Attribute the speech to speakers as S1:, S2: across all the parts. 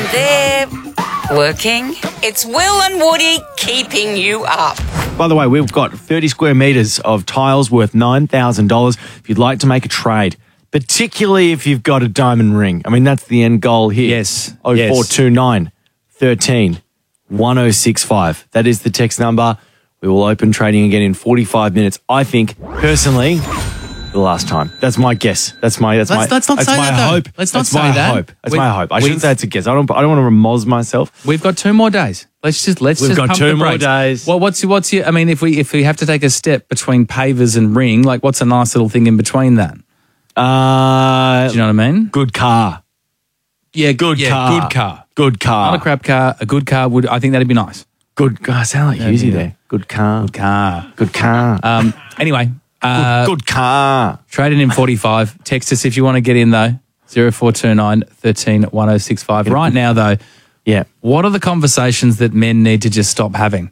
S1: And they're working. It's Will and Woody keeping you up.
S2: By the way, we've got 30 square metres of tiles worth $9,000 if you'd like to make a trade, particularly if you've got a diamond ring. I mean, that's the end goal here.
S3: Yes.
S2: 0429 13 1065. That is the text number. We will open trading again in 45 minutes. I think, personally, the last time. That's my guess. Let's not say
S3: that, though.
S2: Hope.
S3: Let's not
S2: that's
S3: say
S2: my
S3: that.
S2: Hope. That's my hope. I shouldn't say it's a guess. I don't want to Ramoz myself.
S3: We've got 2 more days. Let's just
S2: We've got
S3: pump
S2: 2
S3: the
S2: more
S3: brakes.
S2: days.
S3: Well, what's your? I mean, if we have to take a step between pavers and ring, like what's a nice little thing in between that? Do you know what I mean?
S2: Good car.
S3: Yeah,
S2: Good car.
S3: Good car.
S2: Good car.
S3: Not a crap car. A good car would. I think that'd be nice.
S2: Good car. I sound like Husey
S3: yeah.
S2: there. Good car.
S3: Good car.
S2: Good car.
S3: Anyway,
S2: good car.
S3: trading in 45. Text us if you want to get in though. 0429 13 1065. Right now though,
S2: Yeah.
S3: what are the conversations that men need to just stop having?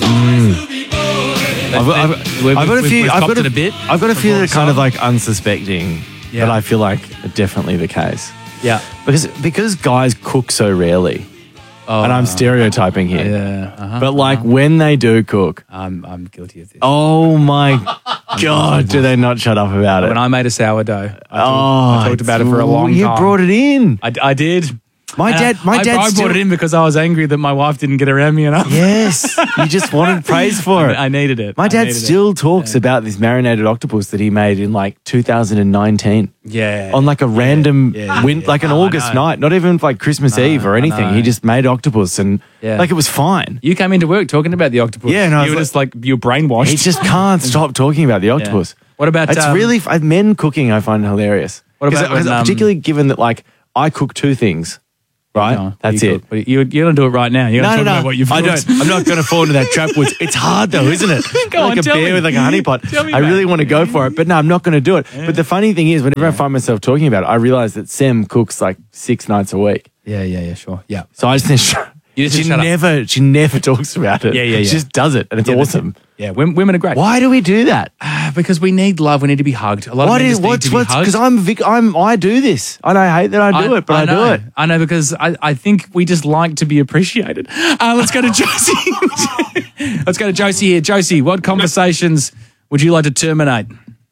S2: I've got a few.
S3: We've
S2: I've
S3: copped
S2: got
S3: it a bit.
S2: I've got a few that are kind of like unsuspecting,
S3: Yeah.
S2: but I feel like are definitely the case.
S3: Yeah.
S2: Because guys cook so rarely, and I'm stereotyping here.
S3: Yeah.
S2: But like when they do cook,
S3: I'm guilty of this.
S2: oh my god, do they not shut up about it?
S3: When I made a sourdough, I talked about it for a long time.
S2: You brought it in.
S3: I did.
S2: My dad.
S3: I brought it in because I was angry that my wife didn't get around me enough.
S2: Yes, you just wanted praise for it.
S3: I needed it.
S2: My dad still talks about this marinated octopus that he made in like 2019.
S3: Yeah.
S2: On like a random, like an
S3: I
S2: August
S3: know.
S2: night, not even like Christmas Eve or anything.
S3: know.
S2: He just made octopus and like it was fine.
S3: You came into work talking about the octopus.
S2: Yeah, and I
S3: you
S2: was
S3: were just like you're brainwashed.
S2: He just can't stop talking about the octopus.
S3: What about
S2: It's really men cooking? I find hilarious.
S3: What about when,
S2: particularly given that like I cook 2 things, right?
S3: No,
S2: That's
S3: you
S2: it.
S3: cook. You're going to do it right now. You're going to talk about what you've
S2: I
S3: cooked.
S2: don't. I'm not going to fall into that trap. It's hard though, isn't it?
S3: Go
S2: like
S3: on,
S2: a
S3: tell
S2: bear
S3: me.
S2: with like a honey pot.
S3: Tell me
S2: I
S3: about
S2: really
S3: it.
S2: want to go for it, but no, I'm not going to do it. But the funny thing is, whenever I find myself talking about it, I realize that Sam cooks like 6 nights a week.
S3: Yeah, sure. Yeah.
S2: So I just think she
S3: shut up.
S2: never talks about it.
S3: Yeah.
S2: She just does it, and it's awesome.
S3: Yeah, women are great.
S2: Why do we do that?
S3: Because we need love. We need to be hugged. A lot of men just need to be hugged.
S2: Because I do this, and I hate that I do it, but I do
S3: know.
S2: it.
S3: I know because I think we just like to be appreciated. Let's go to Josie. Let's go to Josie here. Josie, what conversations would you like to terminate?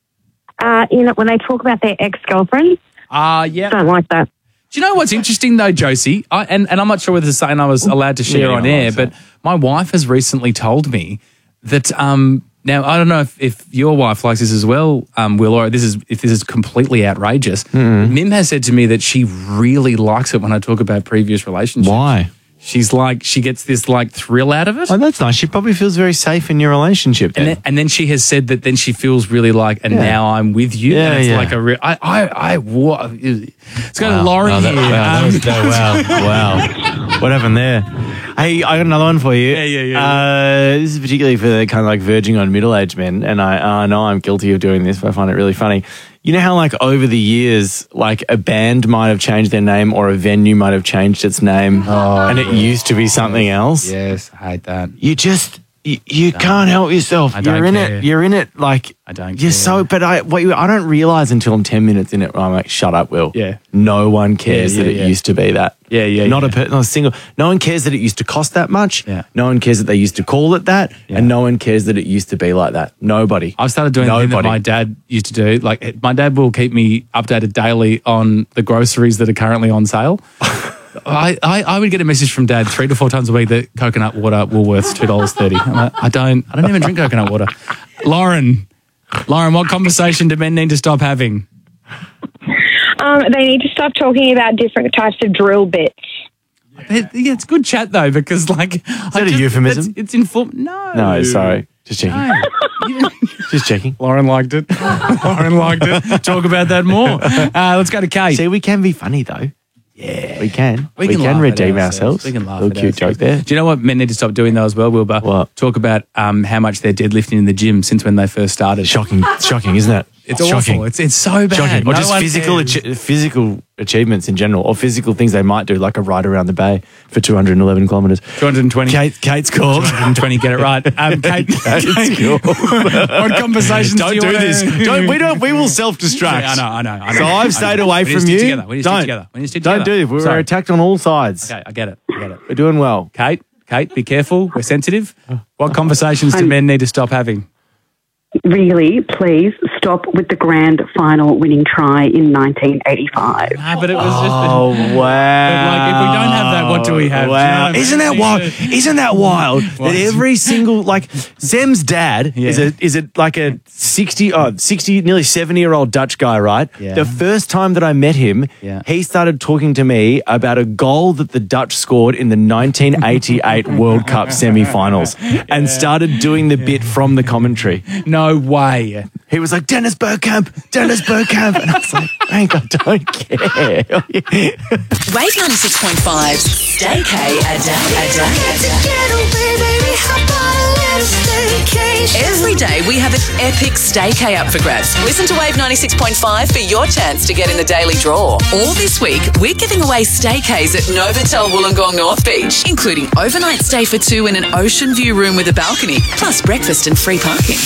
S4: When they talk about their ex-girlfriends,
S3: Yeah.
S4: don't like that.
S3: Do you know what's interesting though, Josie? And I'm not sure whether it's something I was allowed to share on air, but my wife has recently told me that now I don't know if your wife likes this as well, Will, or if this is completely outrageous. Mim has said to me that she really likes it when I talk about previous relationships.
S2: Why?
S3: She's like, she gets this like thrill out of it.
S2: Oh, that's nice. She probably feels very safe in your relationship. Then.
S3: And then she has said that then she feels really like, and now I'm with you.
S2: Yeah,
S3: and it's
S2: yeah.
S3: like a real, let's go to Lauren here.
S2: Wow. What happened there? Hey, I got another one for you.
S3: Yeah.
S2: This is particularly for the kind of like verging on middle-aged men, and I know I'm guilty of doing this, but I find it really funny. You know how like over the years, like a band might have changed their name or a venue might have changed its name and it used to be something else?
S3: Yes, I hate that.
S2: You just... You can't help yourself.
S3: I don't
S2: You're in
S3: care.
S2: it. You're in it. Like
S3: I don't
S2: You're
S3: care.
S2: so. But I don't realize until I'm 10 minutes in it. I'm like, shut up, Will.
S3: Yeah.
S2: No one cares
S3: Yeah,
S2: that it
S3: yeah.
S2: used to be that.
S3: Yeah.
S2: Not a single. No one cares that it used to cost that much.
S3: Yeah.
S2: No one cares that they used to call it that, and no one cares that it used to be like that. Nobody.
S3: I've started doing the thing that
S2: Nobody.
S3: my dad used to do. Like my dad will keep me updated daily on the groceries that are currently on sale. I would get a message from Dad 3 to 4 times a week that coconut water Woolworths $2.30. I'm like, I don't even drink coconut water. Lauren, what conversation do men need to stop having?
S4: They need to stop talking about different types of drill bits.
S3: It's good chat though because like is
S2: that a euphemism?
S3: It's informed.
S2: No, sorry. Just checking.
S3: No.
S2: Just checking.
S3: Lauren liked it. Talk about that more. Let's go to Kate.
S2: See, we can be funny though. Yeah, we can. We
S3: laugh
S2: can
S3: at
S2: redeem ourselves.
S3: We can laugh
S2: Little
S3: at
S2: cute
S3: ourselves.
S2: joke there.
S3: Do you know what men need to stop doing though as well, Wilbur?
S2: What?
S3: Talk about how much they're deadlifting in the gym since when they first started.
S2: Shocking, isn't it?
S3: It's awful. It's so bad.
S2: Shocking. Or
S3: No
S2: just
S3: one
S2: physical
S3: cares.
S2: physical achievements in general, or physical things they might do, like a ride around the bay for 211 kilometres.
S3: 220.
S2: Kate's called.
S3: 220, get it right. Kate, what conversations
S2: Don't
S3: do you
S2: do
S3: wanna-
S2: this. We will self-destruct.
S3: Yeah, I know.
S2: So I've stayed away
S3: We need to
S2: from
S3: stick
S2: you.
S3: together. We need to stick together. We need to stick
S2: Don't
S3: together.
S2: do this. We're
S3: Sorry.
S2: attacked on all sides.
S3: Okay, I get it.
S2: We're doing well.
S3: Kate, be careful. We're sensitive. What conversations do men need to stop having?
S5: Really, please stop with the grand final winning try in 1985.
S3: Nah, but it was just.
S2: Oh, wow.
S3: Like, if we don't have that, what do we have?
S2: Wow.
S3: Do you know
S2: Isn't
S3: what I
S2: that
S3: mean?
S2: wild? Isn't that wild that every single, like, Zem's dad is like a 60, nearly 70-year-old Dutch guy, right?
S3: Yeah.
S2: The first time that I met him, he started talking to me about a goal that the Dutch scored in the 1988 World Cup semi-finals and started doing the bit from the commentary.
S3: No way.
S2: He was like, Dennis Bergkamp. And I was like, Frank, I don't care.
S1: Wave 96.5's Stay K a day. Every day we have an epic Stay K up for grabs. Listen to Wave 96.5 for your chance to get in the daily draw. All this week, we're giving away Stay Ks at Novotel Wollongong North Beach, including overnight stay for two in an ocean view room with a balcony, plus breakfast and free parking.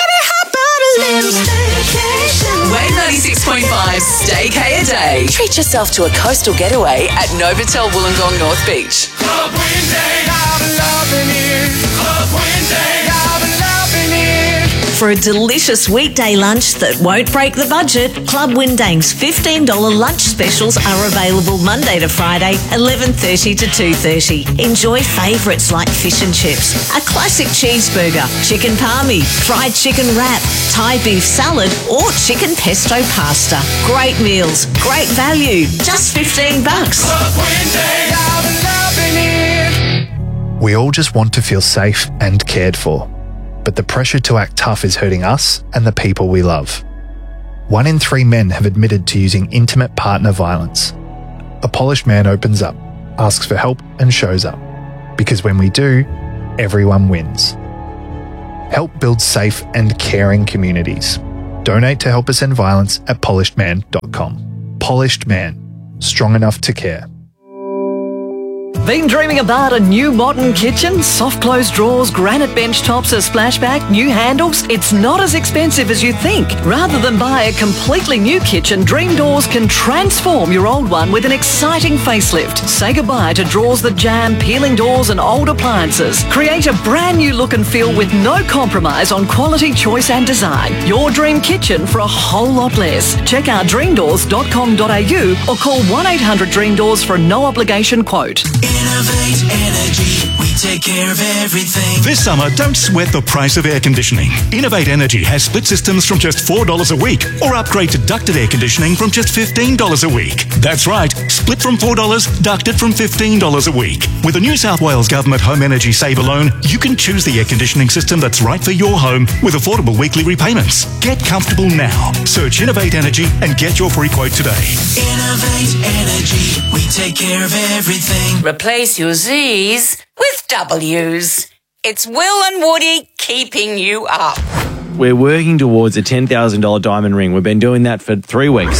S1: Wave 96.5 Stay K a day. Treat yourself to a coastal getaway at Novotel Wollongong North Beach.
S6: Club Wednesday, I've been loving it. Club Wednesday, I've been loving it.
S7: For a delicious weekday lunch that won't break the budget, Club Windang's $15 lunch specials are available Monday to Friday, 11:30 to 2:30. Enjoy favourites like fish and chips, a classic cheeseburger, chicken palmy, fried chicken wrap, Thai beef salad, or chicken pesto pasta. Great meals, great value, just $15.
S6: Club Wednesday, I've been loving it.
S8: We all just want to feel safe and cared for. But the pressure to act tough is hurting us and the people we love. 1 in 3 men have admitted to using intimate partner violence. A polished man opens up, asks for help and shows up. Because when we do, everyone wins. Help build safe and caring communities. Donate to Help Us End Violence at polishedman.com. Polished Man. Strong enough to care.
S9: Been dreaming about a new modern kitchen? Soft close drawers, granite bench tops, a splashback, new handles? It's not as expensive as you think. Rather than buy a completely new kitchen, Dream Doors can transform your old one with an exciting facelift. Say goodbye to drawers that jam, peeling doors and old appliances. Create a brand new look and feel with no compromise on quality, choice and design. Your dream kitchen for a whole lot less. Check out dreamdoors.com.au or call 1-800-DREAM-DOORS for a no obligation quote.
S6: Innovate Energy, we take care of everything.
S10: This summer, don't sweat the price of air conditioning. Innovate Energy has split systems from just $4 a week, or upgrade to ducted air conditioning from just $15 a week. That's right, split from $4, ducted from $15 a week. With the New South Wales Government Home Energy Saver loan, you can choose the air conditioning system that's right for your home with affordable weekly repayments. Get comfortable now. Search Innovate Energy and get your free quote today.
S6: Innovate Energy, we take care of everything.
S1: Replace your Z's with W's. It's Will and Woody keeping you up.
S2: We're working towards a $10,000 diamond ring. We've been doing that for 3 weeks.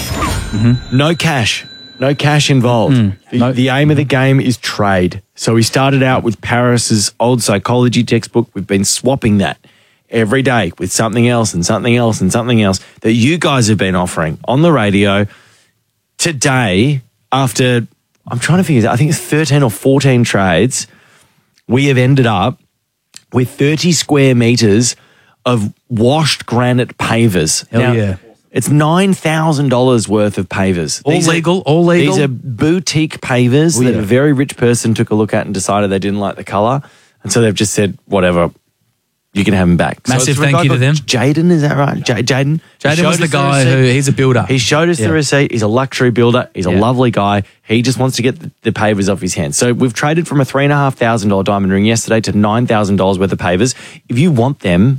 S2: No cash. No cash involved. The aim of the game is trade. So we started out with Paris's old psychology textbook. We've been swapping that every day with something else and something else and something else that you guys have been offering on the radio. Today, after, I'm trying to figure out, I think it's 13 or 14 trades, we have ended up with 30 square metres of washed granite pavers.
S3: Hell
S2: Now,
S3: yeah.
S2: It's $9,000 worth of pavers.
S3: All legal.
S2: These are boutique pavers that a very rich person took a look at and decided they didn't like the colour. And so they've just said, whatever, you can have them back.
S3: Massive
S2: it's from a
S3: thank
S2: guy
S3: you to
S2: called
S3: them.
S2: Jaden, is that right? Jaden?
S3: Jaden was the guy he's a builder.
S2: He showed us the receipt. He's a luxury builder. He's a lovely guy. He just wants to get the pavers off his hands. So we've traded from a $3,500 diamond ring yesterday to $9,000 worth of pavers. If you want them,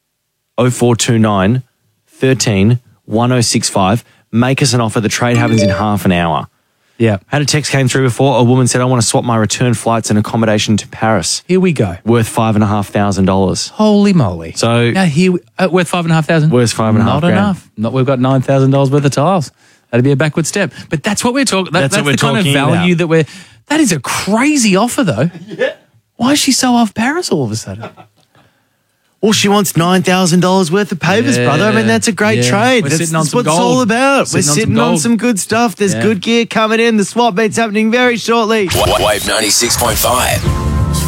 S2: 0429 13 1065, make us an offer. The trade happens in half an hour.
S3: Yeah.
S2: Had a text came through before. A woman said, I want to swap my return flights and accommodation to Paris.
S3: Here we go.
S2: Worth $5,500.
S3: Holy moly.
S2: So
S3: now here, worth $5,500?
S2: Worth $5,500.
S3: Not enough. We've got $9,000 worth of tiles. That'd be a backward step. But that's what we're talking. That's
S2: what we're
S3: the kind of
S2: talking
S3: value
S2: about.
S3: that that is a crazy offer though. Yeah. Why is she so off Paris all of a sudden?
S2: Well, she wants $9,000 worth of papers, brother. I mean, that's a great trade. That's what it's all about. We're sitting on some good stuff. There's good gear coming in. The swap meet's happening very shortly.
S11: Wave 96.5.